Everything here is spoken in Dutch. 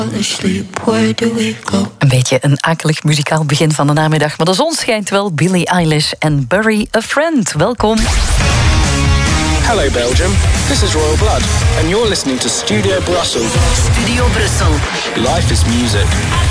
Een beetje een akelig muzikaal begin van de namiddag, maar de zon schijnt wel. Billie Eilish en Bury a Friend. Welkom. Hello Belgium, this is Royal Blood and you're listening to Studio Brussels. Studio Brussel. Life is music.